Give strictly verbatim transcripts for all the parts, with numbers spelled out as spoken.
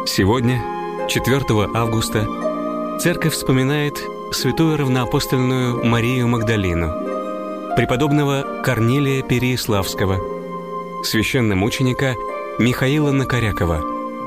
Сегодня, четвёртого августа, Церковь вспоминает святую равноапостольную Марию Магдалину, преподобного Корнилия Переяславского, священномученика Михаила Накорякова.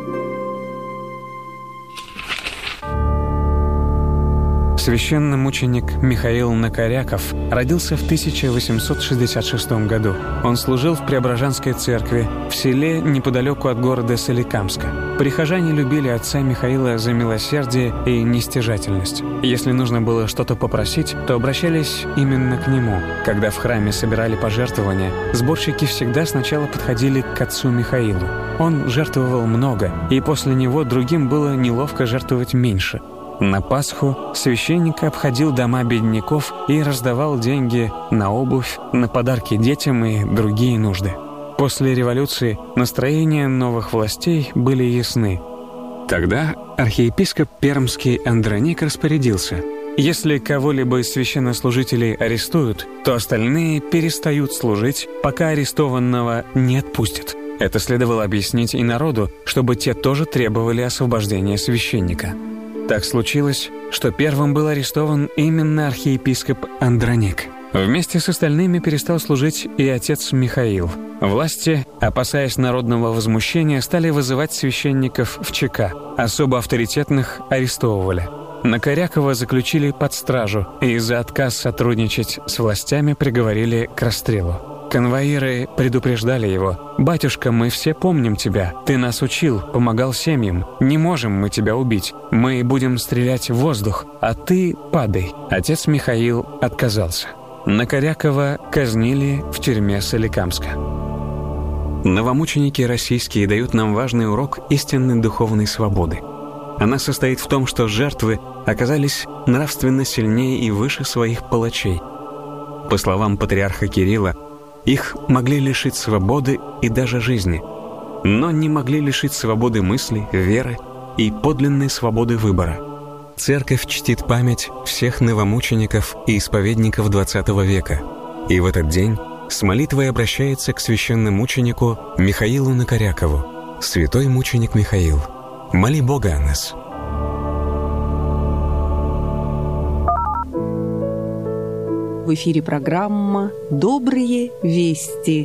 Священномученик Михаил Накоряков родился в тысяча восемьсот шестьдесят шестом году. Он служил в Преображенской церкви в селе неподалеку от города Соликамска. Прихожане любили отца Михаила за милосердие и нестяжательность. Если нужно было что-то попросить, то обращались именно к нему. Когда в храме собирали пожертвования, сборщики всегда сначала подходили к отцу Михаилу. Он жертвовал много, и после него другим было неловко жертвовать меньше. На Пасху священник обходил дома бедняков и раздавал деньги на обувь, на подарки детям и другие нужды. После революции настроения новых властей были ясны. Тогда архиепископ Пермский Андроник распорядился: если кого-либо из священнослужителей арестуют, то остальные перестают служить, пока арестованного не отпустят. Это следовало объяснить и народу, чтобы те тоже требовали освобождения священника. Так случилось, что первым был арестован именно архиепископ Андроник. Вместе с остальными перестал служить и отец Михаил. Власти, опасаясь народного возмущения, стали вызывать священников в ЧК. Особо авторитетных арестовывали. Накорякова заключили под стражу и за отказ сотрудничать с властями приговорили к расстрелу. Конвоиры предупреждали его: «Батюшка, мы все помним тебя. Ты нас учил, помогал семьям. Не можем мы тебя убить. Мы будем стрелять в воздух, а ты падай». Отец Михаил отказался. Накорякова казнили в тюрьме Соликамска. Новомученики российские дают нам важный урок истинной духовной свободы. Она состоит в том, что жертвы оказались нравственно сильнее и выше своих палачей. По словам патриарха Кирилла, их могли лишить свободы и даже жизни, но не могли лишить свободы мысли, веры и подлинной свободы выбора. Церковь чтит память всех новомучеников и исповедников двадцатого века, и в этот день с молитвой обращается к священномученику Михаилу Накорякову: «Святой мученик Михаил, моли Бога о нас». В эфире программа «Добрые вести».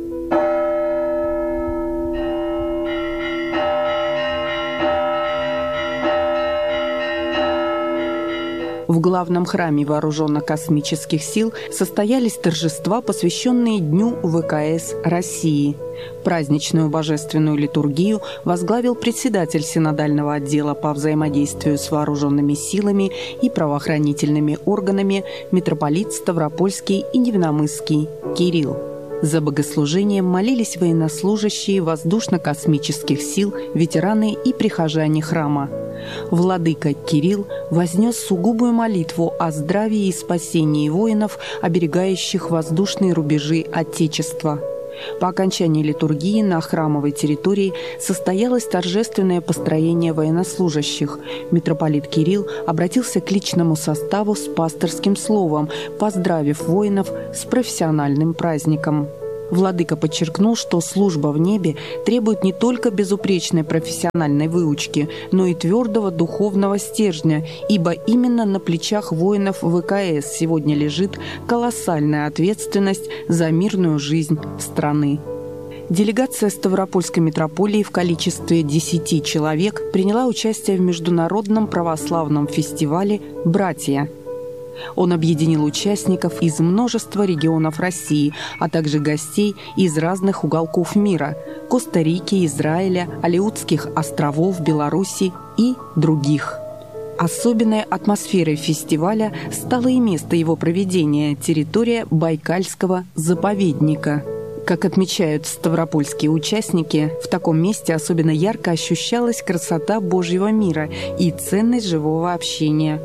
В главном храме Вооруженно-космических сил состоялись торжества, посвященные Дню ВКС России. Праздничную божественную литургию возглавил председатель синодального отдела по взаимодействию с вооруженными силами и правоохранительными органами митрополит Ставропольский и Невиномысский Кирилл. За богослужением молились военнослужащие воздушно-космических сил, ветераны и прихожане храма. Владыка Кирилл вознес сугубую молитву о здравии и спасении воинов, оберегающих воздушные рубежи Отечества. По окончании литургии на храмовой территории состоялось торжественное построение военнослужащих. Митрополит Кирилл обратился к личному составу с пасторским словом, поздравив воинов с профессиональным праздником. Владыка подчеркнул, что служба в небе требует не только безупречной профессиональной выучки, но и твердого духовного стержня, ибо именно на плечах воинов ВКС сегодня лежит колоссальная ответственность за мирную жизнь страны. Делегация Ставропольской митрополии в количестве десяти человек приняла участие в международном православном фестивале «Братья». Он объединил участников из множества регионов России, а также гостей из разных уголков мира – Коста-Рики, Израиля, Алеутских островов, Беларуси и других. Особенной атмосферой фестиваля стало и место его проведения – территория Байкальского заповедника. Как отмечают ставропольские участники, в таком месте особенно ярко ощущалась красота Божьего мира и ценность живого общения.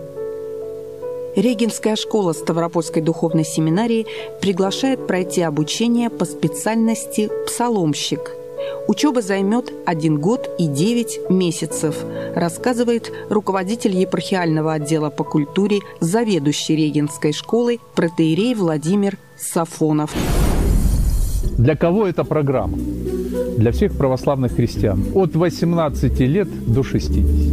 Регенская школа Ставропольской духовной семинарии приглашает пройти обучение по специальности «Псаломщик». Учеба займет один год и девять месяцев, рассказывает руководитель епархиального отдела по культуре, заведующий Регенской школой протоиерей Владимир Сафонов. Для кого эта программа? для всех православных христиан от восемнадцати лет до шестидесяти.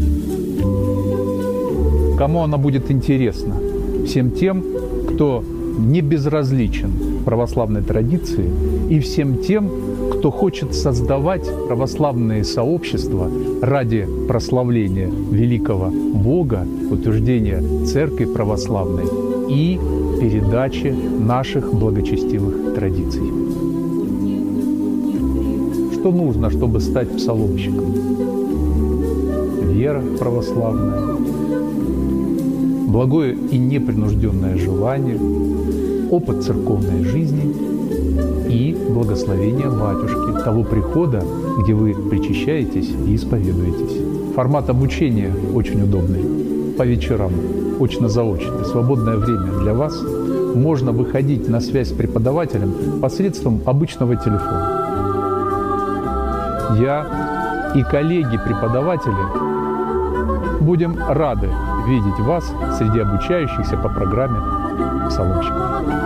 Кому она будет интересна? Всем тем, кто не безразличен православной традиции, и всем тем, кто хочет создавать православные сообщества ради прославления великого Бога, утверждения Церкви Православной и передачи наших благочестивых традиций. Что нужно, чтобы стать псаломщиком? Вера православная, благое и непринужденное желание, опыт церковной жизни и благословение батюшки, того прихода, где вы причащаетесь и исповедуетесь. Формат обучения очень удобный. По вечерам, очно-заочно, свободное время для вас. Можно выходить на связь с преподавателем посредством обычного телефона. Я и коллеги-преподаватели будем рады видеть вас среди обучающихся по программе псаломщиков.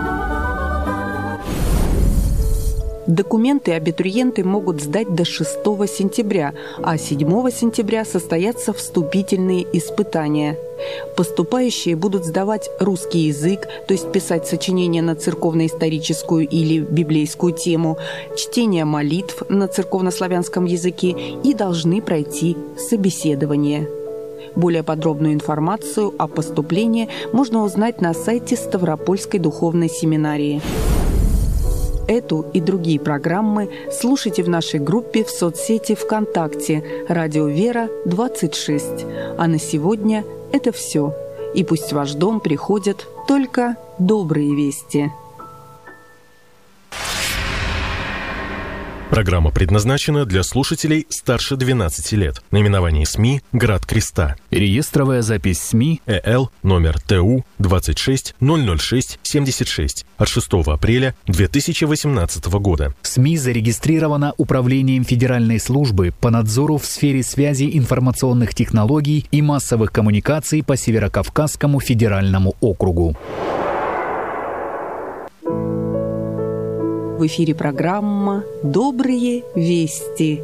Документы абитуриенты могут сдать до шестого сентября, а седьмого сентября состоятся вступительные испытания. Поступающие будут сдавать русский язык, то есть писать сочинения на церковно-историческую или библейскую тему, чтение молитв на церковнославянском языке и должны пройти собеседование. Более подробную информацию о поступлении можно узнать на сайте Ставропольской духовной семинарии. Эту и другие программы слушайте в нашей группе в соцсети ВКонтакте «Радио Вера двадцать шесть». А на сегодня это все. И пусть в ваш дом приходят только добрые вести. Программа предназначена для слушателей старше двенадцати лет. Наименование СМИ «Град Креста». Реестровая запись СМИ ЭЛ номер ТУ двадцать шесть ноль ноль шесть семьдесят шесть от шестого апреля две тысячи восемнадцатого года. СМИ зарегистрирована Управлением Федеральной службы по надзору в сфере связи информационных технологий и массовых коммуникаций по Северокавказскому федеральному округу. В эфире программа «Добрые вести».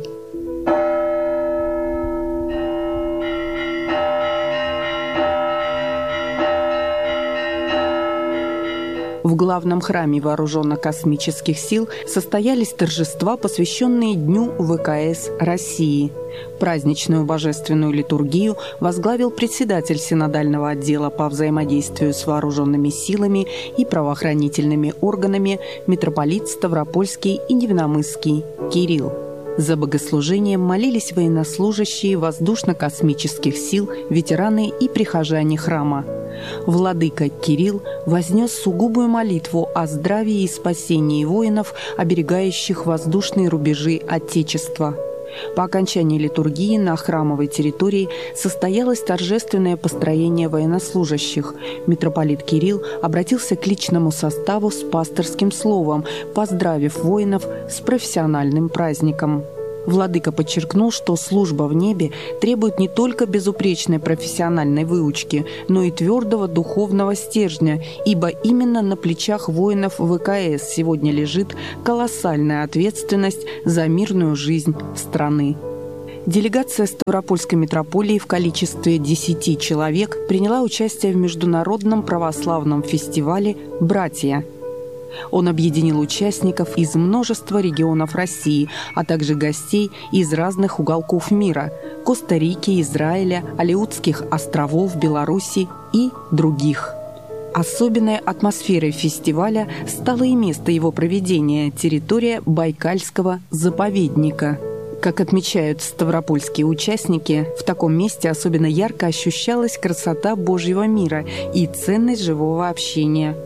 В главном храме Вооруженно-космических сил состоялись торжества, посвященные Дню ВКС России. Праздничную божественную литургию возглавил председатель синодального отдела по взаимодействию с вооруженными силами и правоохранительными органами митрополит Ставропольский и Невиномысский Кирилл. За богослужением молились военнослужащие воздушно-космических сил, ветераны и прихожане храма. Владыка Кирилл вознес сугубую молитву о здравии и спасении воинов, оберегающих воздушные рубежи Отечества. По окончании литургии на храмовой территории состоялось торжественное построение военнослужащих. Митрополит Кирилл обратился к личному составу с пасторским словом, поздравив воинов с профессиональным праздником. Владыка подчеркнул, что служба в небе требует не только безупречной профессиональной выучки, но и твердого духовного стержня, ибо именно на плечах воинов ВКС сегодня лежит колоссальная ответственность за мирную жизнь страны. Делегация Ставропольской митрополии в количестве десяти человек приняла участие в международном православном фестивале «Братья». Он объединил участников из множества регионов России, а также гостей из разных уголков мира – Коста-Рики, Израиля, Алеутских островов, Беларуси и других. Особенной атмосферой фестиваля стало и место его проведения – территория Байкальского заповедника. Как отмечают ставропольские участники, в таком месте особенно ярко ощущалась красота Божьего мира и ценность живого общения.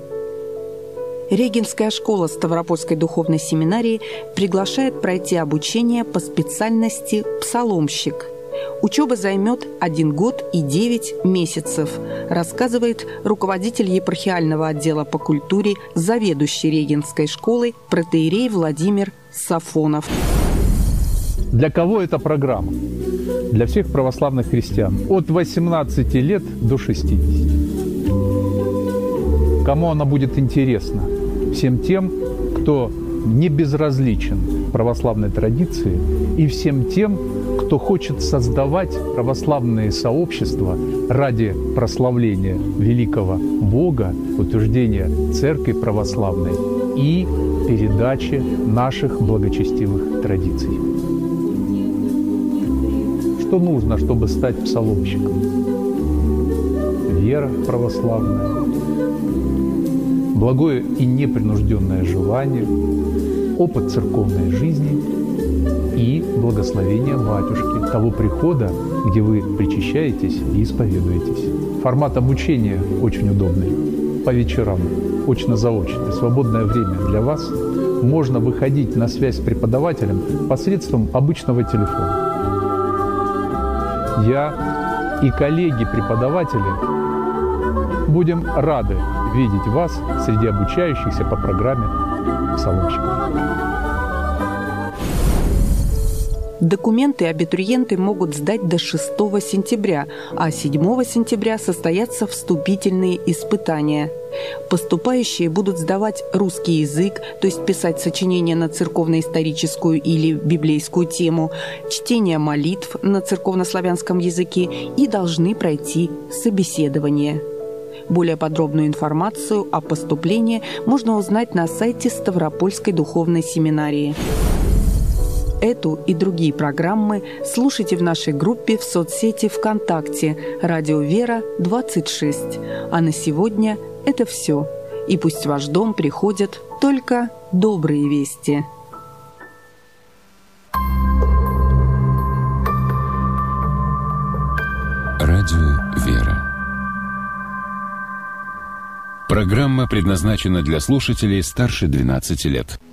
Регенская школа Ставропольской духовной семинарии приглашает пройти обучение по специальности «Псаломщик». Учеба займет один год и девять месяцев, рассказывает руководитель епархиального отдела по культуре, заведующий Регенской школой протоиерей Владимир Сафонов. Для кого эта программа? Для всех православных христиан от восемнадцати лет до шестидесяти. Кому она будет интересна? Всем тем, кто не безразличен православной традиции и всем тем, кто хочет создавать православные сообщества ради прославления великого Бога, утверждения Церкви Православной и передачи наших благочестивых традиций. Что нужно, чтобы стать псаломщиком? Вера православная, благое и непринужденное желание, опыт церковной жизни и благословение батюшки, того прихода, где вы причащаетесь и исповедуетесь. Формат обучения очень удобный. По вечерам, очно-заочно, свободное время для вас. Можно выходить на связь с преподавателем посредством обычного телефона. Я и коллеги-преподаватели будем рады видеть вас среди обучающихся по программе псаломщиков. Документы абитуриенты могут сдать до шестого сентября, а седьмого сентября состоятся вступительные испытания. Поступающие будут сдавать русский язык, то есть писать сочинения на церковно-историческую или библейскую тему, чтение молитв на церковнославянском языке и должны пройти собеседование. Более подробную информацию о поступлении можно узнать на сайте Ставропольской духовной семинарии. Эту и другие программы слушайте в нашей группе в соцсети ВКонтакте «Радио Вера двадцать шесть». А на сегодня это все. И пусть в ваш дом приходят только добрые вести. Радио Вера. Программа предназначена для слушателей старше двенадцати лет.